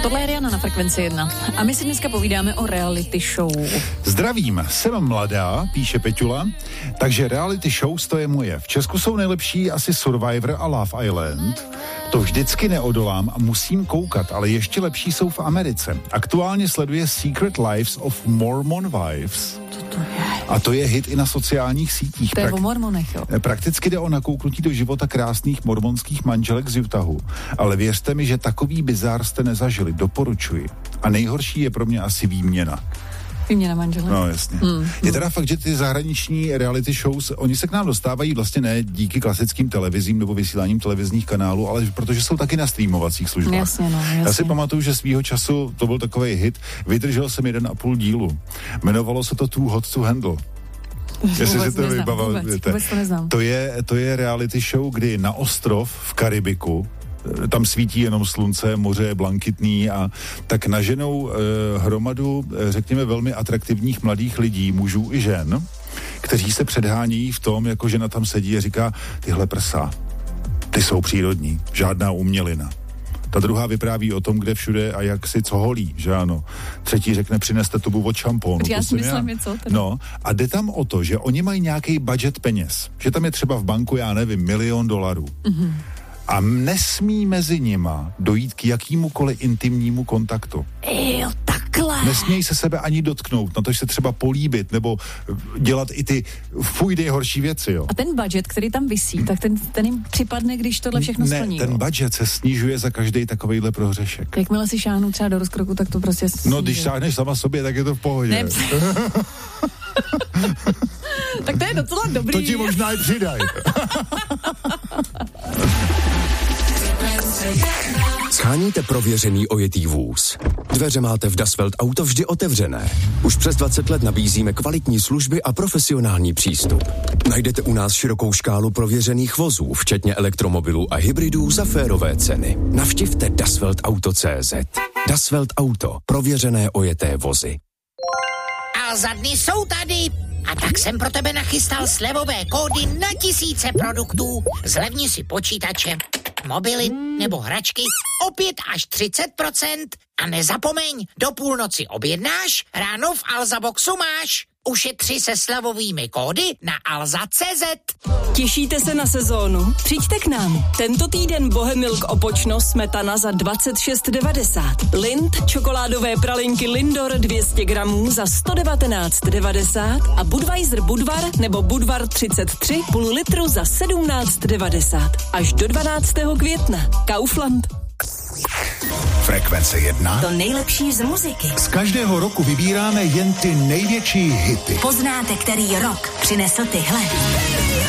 Tohle je Rihanna na Frekvenci 1. A my si dneska povídáme o reality show. Zdravím, jsem mladá, píše Peťula, takže reality shows to je moje. V Česku jsou nejlepší asi Survivor a Love Island. To vždycky neodolám a musím koukat, ale ještě lepší jsou v Americe. Aktuálně sleduje Secret Lives of Mormon Wives. A to je hit i na sociálních sítích. To je o mormonech, jo. Prakticky jde o nakouknutí do života krásných mormonských manželek z Utahu. Ale věřte mi, že takový bizár jste nezažili. Doporučuji. A nejhorší je pro mě asi výměna. Výměna manželek. No, jasně. Je teda fakt, že ty zahraniční reality shows, oni se k nám dostávají vlastně ne díky klasickým televizím nebo vysíláním televizních kanálů, ale protože jsou taky na streamovacích službách. Jasně, no, jasně. Já si pamatuju, že svýho času to byl takovej hit. Vydržel jsem 1,5 dílu. Jmenovalo se to Too Hot to Handle. Jestli si to vybavujete. To je reality show, kdy na ostrov v Karibiku, tam svítí jenom slunce, moře je blankitný a tak naženou hromadu, řekněme, velmi atraktivních mladých lidí, mužů i žen, kteří se předhánějí v tom, jako žena tam sedí a říká, tyhle prsa, ty jsou přírodní, žádná umělina. Ta druhá vypráví o tom, kde všude a jak si co holí, že ano. Třetí řekne, přineste tubu od šampónu. Já si myslím, je co? Teda? No, a jde tam o to, že oni mají nějaký budget peněz. Že tam je třeba v banku, já nevím, $1 milion. Mm-hmm. A nesmí mezi nima dojít k jakýmukoliv intimnímu kontaktu. Jo, takhle. Nesmějí se sebe ani dotknout, na to se třeba políbit, nebo dělat i ty nejhorší věci, jo. A ten budget, který tam visí, tak ten jim připadne, když tohle všechno splní. Ne, ten budget se snižuje za každý takovejhle prohřešek. Jakmile si šáhnu třeba do rozkroku, tak to prostě snižuje. No, když šáhneš sama sobě, tak je to v pohodě. Tak to je docela dobrý. To ti možná i přidaj. Sháníte prověřený ojetý vůz. Dveře máte v Das Welt Auto vždy otevřené. Už přes 20 let nabízíme kvalitní služby a profesionální přístup. Najdete u nás širokou škálu prověřených vozů, včetně elektromobilů a hybridů za férové ceny. Navštivte dasweltauto.cz. Das Welt Auto. Prověřené ojeté vozy. A za dny jsou tady. A tak jsem pro tebe nachystal slevové kódy na tisíce produktů. Zlevni si počítače, mobily nebo hračky o 5 až 30%. A nezapomeň, do půlnoci objednáš, ráno v Alza Boxu máš. Ušetři se slevovými kódy na alza.cz. Těšíte se na sezónu? Přijďte k nám. Tento týden Bohemilk Opočno smetana za 26,90. Lind čokoládové pralinky Lindor 200 gramů za 119,90 a Budweiser Budvar nebo Budvar 33 půl litru za 17,90. Až do 12. května. Kaufland. Frekvence 1. To nejlepší z muziky. Z každého roku vybíráme jen ty největší hity. Poznáte, který rok přinesl tyhle.